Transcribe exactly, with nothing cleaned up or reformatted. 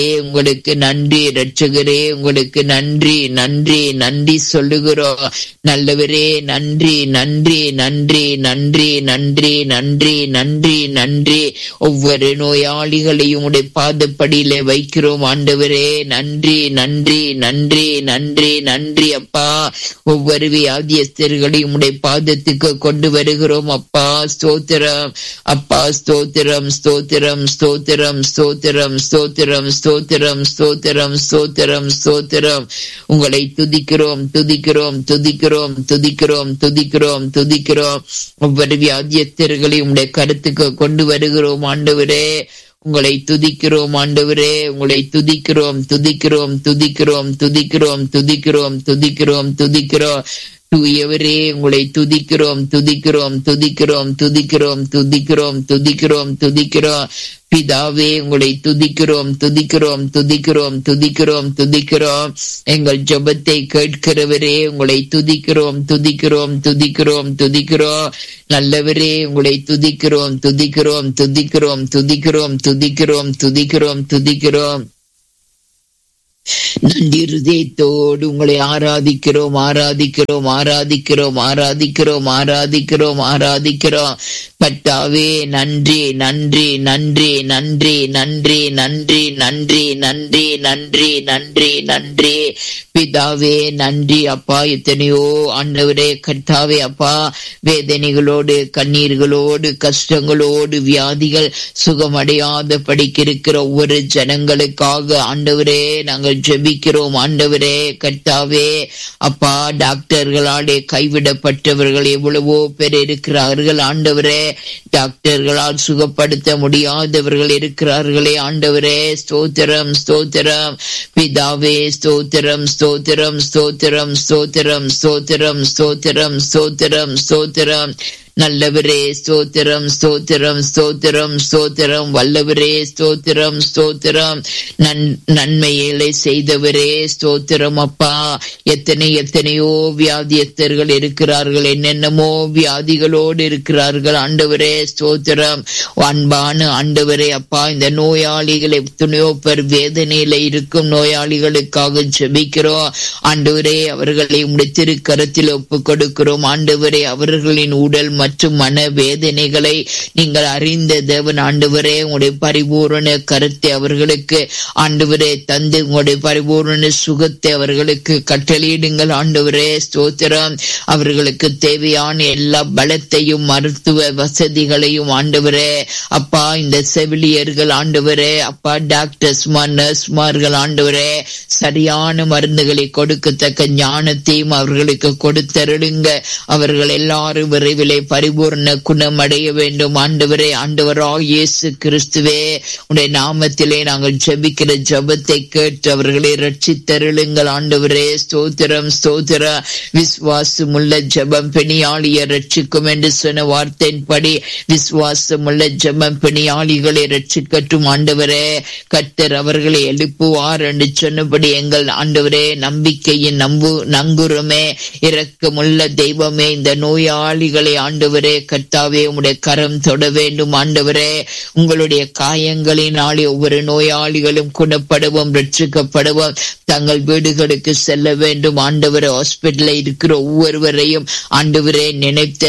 உங்களுக்கு நன்றி இரட்சகரே, உங்களுக்கு நன்றி நன்றி நன்றி சொல்லுகிறோம். நல்லவரே நன்றி நன்றி நன்றி நன்றி நன்றி நன்றி நன்றி நன்றி. ஒவ்வொரு நோயாளிகளையும் உடைய பாதப்படியில வைக்கிறோம் ஆண்டவரே. நன்றி நன்றி நன்றி நன்றி நன்றி அப்பா. ஒவ்வொரு வியாதியஸ்தர்களையும் உடைய பாதத்துக்கு கொண்டு வருகிறோம் அப்பா. ஸ்தோத்திரம் அப்பா, ஸ்தோத்திரம் ஸ்தோத்திரம் ஸ்தோத்திரம் ஸ்தோத்திரம் ஸ்தோத்திரம் ஸ்தோத்திரம் ஸ்தோத்திரம் ஸ்தோத்திரம் ஸ்தோத்திரம். உங்களை துதிக்கிறோம் துதிக்கிறோம் துதிக்கிறோம் துதிக்கிறோம் துதிக்கிறோம் துதிக்கிறோம். ஒவ்வொரு வியாதியஸ்தர்களையும் உடைய கருத்துக்கு கொண்டு வருகிறோம் ஆண்டவரே. உங்களை துதிக்கிறோம் ஆண்டவரே, உங்களை துதிக்கிறோம் துதிக்கிறோம் துதிக்கிறோம் துதிக்கிறோம் துதிக்கிறோம் துதிக்கிறோம் துதிக்கிறோம். தூயவரே உங்களை துதிக்கிறோம் துதிக்கிறோம் துதிக்கிறோம் துதிக்கிறோம் துதிக்கிறோம் துதிக்கிறோம் துதிக்கிறோம். பிதாவே உங்களை துதிக்கிறோம் துதிக்கிறோம் துதிக்கிறோம் துதிக்கிறோம் துதிக்கிறோம். எங்கள் ஜெபத்தை கேட்கிறவரே உங்களை துதிக்கிறோம் துதிக்கிறோம் துதிக்கிறோம் துதிக்கிறோம். நல்லவரே உங்களை துதிக்கிறோம் துதிக்கிறோம் துதிக்கிறோம் துதிக்கிறோம் துதிக்கிறோம் துதிக்கிறோம் துதிக்கிறோம். நன்றி ஹிருதயத்தோடு உங்களை ஆராதிக்கிறோம் ஆராதிக்கிறோம் ஆராதிக்கிறோம் ஆராதிக்கிறோம் ஆராதிக்கிறோம் ஆராதிக்கிறோம். பட்டாவே நன்றி நன்றி நன்றி நன்றி நன்றி நன்றி நன்றி நன்றி நன்றி நன்றி நன்றி. பிதாவே நன்றி அப்பா. எத்தனையோ ஆண்டவரே கர்த்தாவே அப்பா, வேதனைகளோடு கண்ணீர்களோடு கஷ்டங்களோடு வியாதிகள் சுகமடையாத படிக்கிருக்கிற ஒவ்வொரு ஜனங்களுக்காக ஆண்டவரே நாங்கள் ஜெபிக்கிறோம் ஆண்டவரே கர்த்தாவே அப்பா. டாக்டர்களாலே கைவிடப்பட்டவர்கள் எவ்வளவோ பேர் இருக்கிறார்கள் ஆண்டவரே. டாக்டர்களால் சுகப்படுத்த முடியாதவர்கள் இருக்கிறார்களே ஆண்டவரே. ஸ்தோத்திரம் ஸ்தோத்திரம் பிதாவே. ஸ்தோத்திரம் ஸ்தோத்திரம் ஸ்தோத்திரம் ஸ்தோத்திரம் ஸ்தோத்திரம் ஸ்தோத்திரம் ஸ்தோத்திரம் ஸ்தோத்திரம். நல்லவரே ஸ்தோத்திரம் ஸ்தோத்திரம் ஸ்தோத்திரம் ஸ்தோத்திரம். வல்லவரே ஸ்தோத்திரம் ஸ்தோத்திரம். நன்மைகளை செய்தவரே ஸ்தோத்திரம் அப்பா. எத்தனை எத்தனையோ வியாதியஸ்தர்கள் இருக்கிறார்கள், என்னென்னமோ வியாதிகளோடு இருக்கிறார்கள் ஆண்டவரே. ஸ்தோத்திரம் அன்பான ஆண்டவரே அப்பா. இந்த நோயாளிகளை எத்தனையோ பேர் வேதனையில இருக்கும் நோயாளிகளுக்காக ஜெபிக்கிறோம் ஆண்டவரே. அவர்களை உடைய திருக்கரத்தில் ஒப்பு கொடுக்கிறோம் ஆண்டவரே. அவர்களின் உடல் மற்றும் மன வேதனைகளை நீங்கள் அறிந்த தேவன் ஆண்டவரே. உங்களுடைய பரிபூரண கருத்தை அவர்களுக்கு ஆண்டவரே தந்து உங்களுடைய பரிபூரண சுகத்தை அவர்களுக்கு கட்டளையிடுங்கள் ஆண்டவரே. ஸ்தோத்திரம். அவர்களுக்கு தேவையான எல்லா பலத்தையும் மருத்துவ வசதிகளையும் ஆண்டவரே அப்பா இந்த செவிலியர்கள் ஆண்டவரே அப்பா, டாக்டர்ஸ்மார் நர்ஸ்மார்கள் ஆண்டவரே சரியான மருந்துகளை கொடுக்கத்தக்க ஞானத்தையும் அவர்களுக்கு கொடுத்தருளுங்க. அவர்கள் எல்லாரும் விரைவிலே பரிபூர்ண குணம் அடைய வேண்டும் ஆண்டவரே. ஆண்டவராய் இயேசு கிறிஸ்துவே உடைய நாமத்திலே நாங்கள் ஜெபிக்கிற ஜெபத்தை கேட்டு அவர்களை ரட்சித்தருளுங்கள் ஆண்டவரே. ஸ்தோத்திரம் ஸ்தோத்திரம். விசுவாசமுள்ள ஜெபம் பெணியாளியை ரட்சிக்கும் என்று சொன்ன வார்த்தையின்படி விசுவாசமுள்ள ஜெபம் பெணியாளிகளை ரட்சிக்கட்டும் ஆண்டவரே. கர்த்தர் அவர்களை எழுப்புவார் என்று சொன்னபடி எங்கள் ஆண்டவரே நம்பிக்கையின் நம்பு நங்குரமே இரக்கமுள்ள தெய்வமே, இந்த நோயாளிகளை ஆண்டவரே கர்த்தாவே உம்முடைய கரம் தொட வேண்டும் ஆண்டவரே. உங்களுடைய காயங்களினாலே ஒவ்வொரு நோயாளிகளும் குணப்படுவோம் ரட்சிக்கப்படுவோம், தங்கள் வீடுகளுக்கு செல்ல வேண்டும் ஆண்டவரே. ஹாஸ்பிட்டல்ல இருக்கிற ஒவ்வொருவரையும் ஆண்டவரே நினைத்த